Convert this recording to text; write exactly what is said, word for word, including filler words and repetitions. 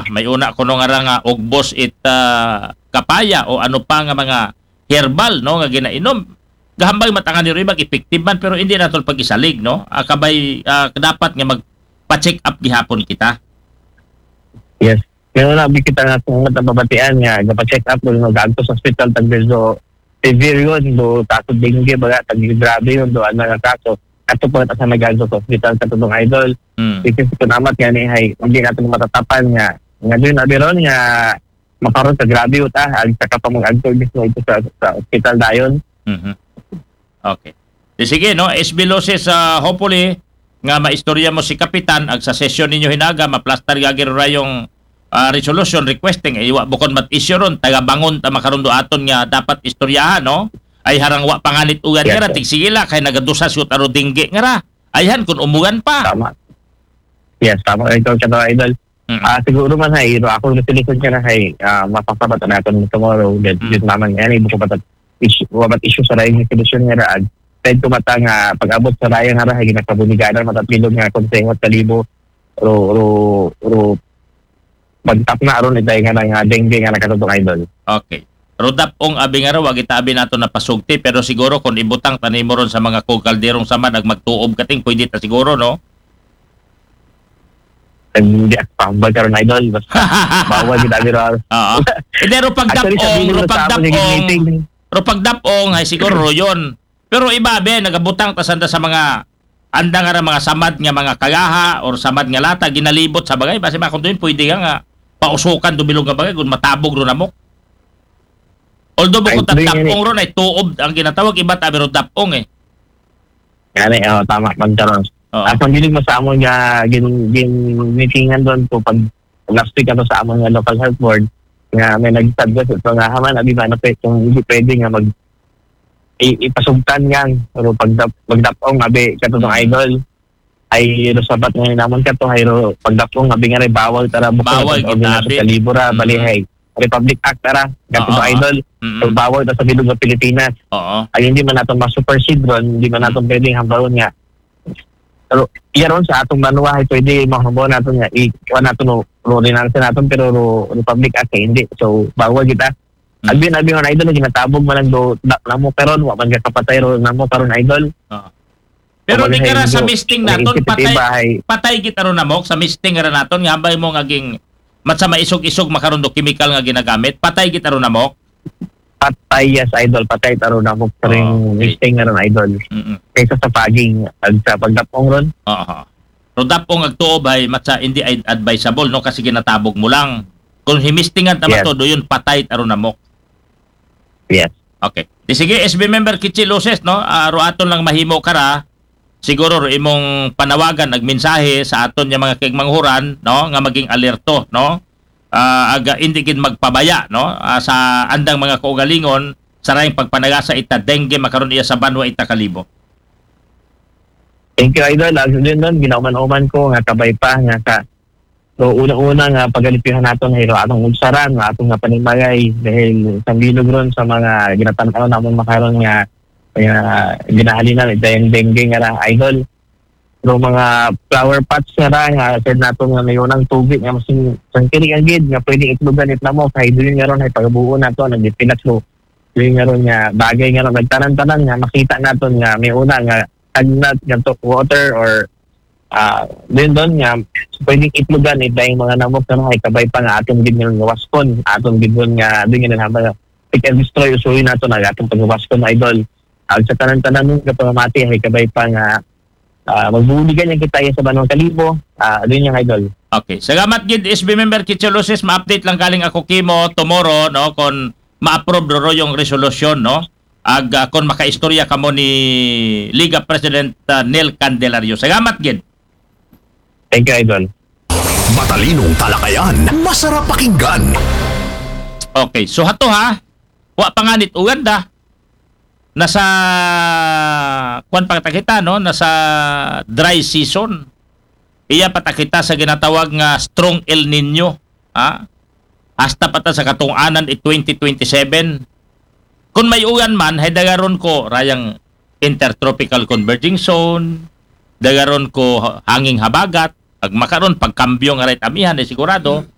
may una kuno nga ra nga ugbos it ah, kapaya o ano pa nga mga herbal no nga ginainom. Gahambay matangan ni mag effective man pero hindi natol pag-isalig no. Ah, kabay ah, dapat nga magpa-check up gihapon kita. Yes. Pero nabi kita nga kung matababatian nga, gapa-check up doon mag-agto sa hospital tagbil do severe yun, do takot dengue baga, tagbil grabe yun, do ano nga kaso. Ato po sa mag-agto sa hospital katulong idol. Mm. Kasi kung amat nga ni hay, hindi natin matatapan nga. Nga doon abiron nga makaroon sa grabe yun ta, ag saka pa mag-agto mismo ito sa, sa hospital dayon. Mhm. Okay. Di sige no, S B Loses sa uh, hopefully nga maistorya mo si kapitan ag sa session ninyo hinaga maplastar gagir ra yung uh, resolution requesting ay wa bukod mat issue ron taga bangon ta makarundo aton nga dapat istoryahan no ay harang wa panganit ugan Yes, nga ra tigsigila kay nagadusa syut aro dingge nga ra ayhan kun umugan pa. Tama. Yes, tama ito ka idol. Mm. Ah, siguro man hay, ro ako nagsilikod ka na hay, uh, mapasabat na natin tomorrow, that Mm. yun naman yan, ibo ko patat issue, wabat issue sa rayong institusyon nga raad. Kahit kumata nga, pag-abot sa rayong nga rahay, ginagkabuniganan, matatlilog nga konsehot kalibo, ro, ro, ro, magtap na aron itay nga nga dengue nga nakatutong idol. Okay. Rodap ong abi nga raw wag itabi nato na pasugti pero siguro kung ibutang tanimo ron sa mga kukalderong sama nag magtuob kating pwede ta siguro no. Hindi ako pambag karon idol, basta bawal kita biro. Oo. Hindi ro pagdapong, ro pagdapong, ro pagdapong ay siguro yon. Pero iba be nagabutang ta sanda sa mga anda nga ra mga samad nga mga kagaha or samad nga lata ginalibot sa bagay basi ma kun doon pwede nga nga pausukan dubilog nga bagay kun matabog ro namok. Although bukod Ay, dapong ron ay tuob ang ginatawag iba ta pero dapong eh. Yan eh, oh, tama, magkaroon. Oo. At ang ginig mo sa amon nga gin gin meetingan doon ko pag last week ato sa amon nga local health board nga may nagsadgas ito nga haman abi ba na pe kung hindi pwede nga mag i- ipasugtan yan pero pag pagdapong abi katong idol ay ro sabat nga namon kato ay ro pagdapong abi nga ray bawal tara Bawal sa gitabi. kalibura Mm. balihay Republic Act tara katong Oo. idol Mm-mm. so bawal ta sa bilog ng Pilipinas. Oo. Ay hindi man natin ma-supersede ron, hindi man natin pwedeng hambaron nga. Pero iyaron sa atong manuwa ay pwede mahambaron natin nga. Ikuha natin no, ro rinansin natin pero ro Republic Act ay hindi. So bawal kita. Mm. Albin abi nga idol ginatabog man lang do na, namo pero wa man ka kapatay ro namo karon idol. Oo. Pero di ka ra sa misting naton patay patay. patay kita ron namok sa misting ra naton nga hambay mo ngaging matsa maisog-isog makaron do chemical nga ginagamit patay kita ron namok. Patay yes idol patay taro namo sa ring Oh, okay. listing nga ron idol. Mm. Kaysa sa paging ag sa pagdapong ron. Oo. Rodap kung agtuob ay matsa hindi ay advisable no kasi ginatabog mo lang. Kung himistingan tama Yes. to do yun patay taro namok. Yes. Okay. Di sige S B member Kichi Loses no uh, ro aton lang mahimo kara siguro ro imong panawagan ag mensahe sa aton nga mga kigmanghuran no nga maging alerto no. Uh, aga hindi gid magpabaya no uh, sa andang mga kaugalingon sa rayong pagpanagasa ita dengue makaron iya sa banwa ita kalibo. Thank you, Idol. Lalo din doon, ginauman-uman ko nga kabay pa nga sa so una-una nga pagalipihan naton ay atong ulsaran, nga atong nga panimagay dahil sa bilog ron sa mga ginatanaw namon makaron nga uh, ginahalinan ito yung dengue nga ra, Idol. So mga flower pots nga ra nga said naton nga mayunang tubig nga masin sangkiri agid nga pwedeng itlugan it namo kay dili nga ron ay pagabuo nato nagdipinas mo. Dili nga ron nga bagay nga ron nagtanan-tanan nga makita naton nga may una nga tagnat ganto water or ah uh, din doon nga pwedeng itlugan ito yung mga namok na ay kabay pa nga atong gid nga waskon atong gid nga din nga haba pick and destroy usually nato na atong pagwaskon idol ag sa tanan-tanan nga pamati ay kabay pa nga uh, magbuligan yung kita sa Banwang Kalibo ah uh, din yung idol. Okay. Salamat gid S B member Kichi Loses ma-update lang galing ako kimo tomorrow no kon ma-approve ro yung resolution no. Ag uh, kon makaistorya kamo ni Liga President uh, Nel Candelario. Salamat gid. Thank you, Idol. Matalinong talakayan, masarap pakinggan. Okay, so hato ha. Wa panganit uganda. Nasa kwan patakita no, nasa dry season. Iya patakita sa ginatawag nga strong El Nino, ha? Hasta pata sa katong-anan i twenty twenty-seven. Kung may ugan man, hay dagaron ko rayang intertropical converging zone, dagaron ko hanging habagat, ag makaron pagkambyo nga right amihan ay sigurado,